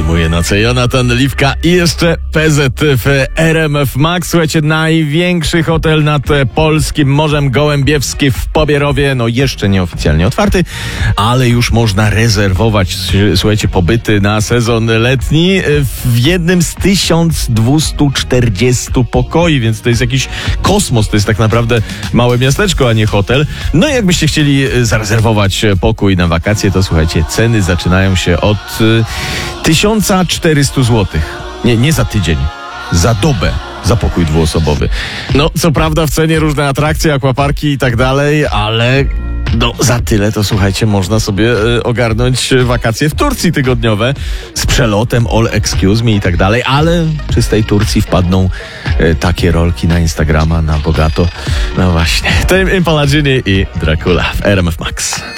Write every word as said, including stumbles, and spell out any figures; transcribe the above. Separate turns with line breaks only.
Obejmuje noce Jonatan Liwka i jeszcze P Z w R M F Max. Słuchajcie, największy hotel nad polskim Morzem Gołębiewskim w Pobierowie, no jeszcze nieoficjalnie otwarty, ale już można rezerwować, słuchajcie, pobyty na sezon letni w jednym z tysiąc dwieście czterdzieści pokoi, więc to jest jakiś kosmos, to jest tak naprawdę małe miasteczko, a nie hotel. No i jakbyście chcieli zarezerwować pokój na wakacje, to słuchajcie, ceny zaczynają się od tysiąc czterysta złotych. Nie, nie za tydzień, za dobę. Za pokój dwuosobowy. No, co prawda w cenie różne atrakcje, akwaparki i tak dalej, ale no, za tyle to słuchajcie, można sobie y, ogarnąć wakacje w Turcji tygodniowe z przelotem, all excuse me i tak dalej, ale czy z tej Turcji wpadną y, takie rolki na Instagrama, na bogato? No właśnie. Tym Impala Genie i Dracula w R M F Max.